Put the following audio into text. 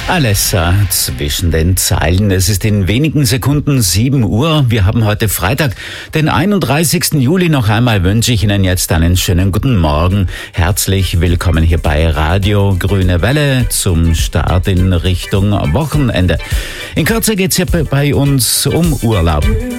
Alles zwischen den Zeilen. Es ist in wenigen Sekunden 7 Uhr. Wir haben heute Freitag, den 31. Juli. Noch einmal wünsche ich Ihnen jetzt einen schönen guten Morgen. Herzlich willkommen hier bei Radio Grüne Welle zum Start in Richtung Wochenende. In Kürze geht's hier bei uns um Urlaub.